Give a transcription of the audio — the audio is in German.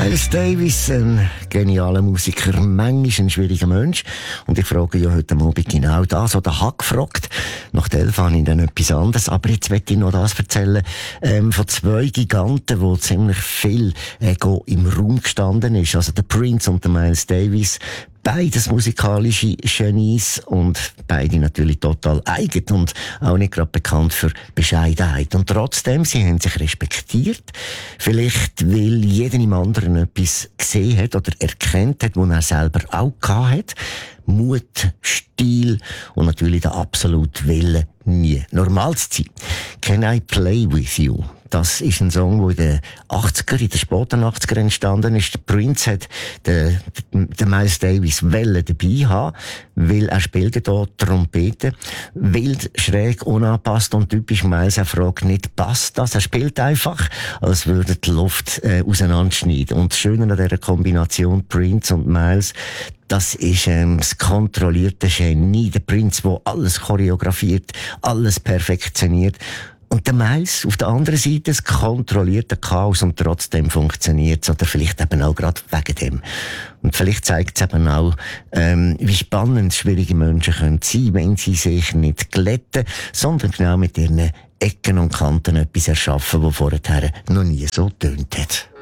Miles Davis, ein genialer Musiker, manchmal ein schwieriger Mensch. Und ich frage ja heute Abend genau das, oder habe gefragt. Nach der 11 habe ich dann etwas anderes. Aber jetzt möchte ich noch das erzählen, von zwei Giganten, wo ziemlich viel Ego im Raum gestanden ist. Also der Prince und der Miles Davis. Beides musikalische Genies und beide natürlich total eigen und auch nicht gerade bekannt für Bescheidenheit. Und trotzdem, sie haben sich respektiert. Vielleicht, weil jeder im anderen etwas gesehen hat oder erkannt hat, was er selber auch gehabt hat. Mut, Stil und natürlich der absolute Wille, nie normal zu sein. Can I Play With You? Das ist ein Song, der in den 80er, in den späten 80er entstanden ist. Der Prince hat den Miles Davis dabei haben, weil er spielte dort Trompete. Wild, schräg, unangepasst und typisch Miles. Er fragt nicht, passt das? Er spielt einfach, als würde die Luft auseinanderschneiden. Und das Schöne an dieser Kombination Prince und Miles, das ist das kontrollierte Genie. Der Prince, der alles choreografiert, alles perfektioniert. Und der Miles auf der anderen Seite, das kontrollierte Chaos und trotzdem funktioniert es. Oder vielleicht eben auch gerade wegen dem. Und vielleicht zeigt es eben auch, wie spannend schwierige Menschen können sein, wenn sie sich nicht glätten, sondern genau mit ihren Ecken und Kanten etwas erschaffen, das vorher noch nie so getönt hat.